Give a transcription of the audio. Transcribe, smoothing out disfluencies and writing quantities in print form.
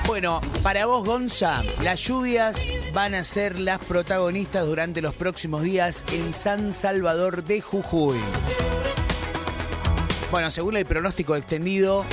Bueno, para vos, Gonza, las lluvias van a ser las protagonistas durante los próximos días en San Salvador de Jujuy. Bueno, según el pronóstico extendido,